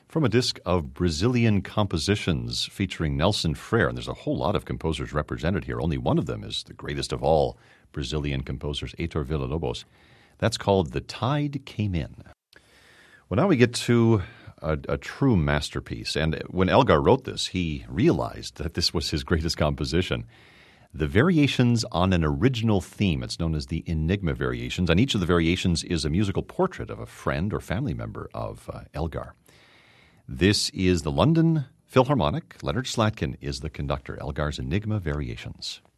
From a disc of Brazilian compositions featuring Nelson Freire. And there's a whole lot of composers represented here. Only one of them is the greatest of all Brazilian composers, Heitor Villa-Lobos. That's called The Tide Came In. Well, now we get to a true masterpiece. And when Elgar wrote this, he realized that this was his greatest composition. The variations on an original theme. It's known as the Enigma Variations. And each of the variations is a musical portrait of a friend or family member of Elgar. This is the London Philharmonic. Leonard Slatkin is the conductor. Elgar's Enigma Variations.